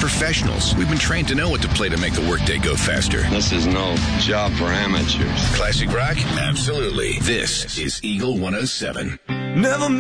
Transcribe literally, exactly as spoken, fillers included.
Professionals. We've been trained to know what to play to make the workday go faster. This is no job for amateurs. Classic rock? Absolutely. This is Eagle one oh seven. Never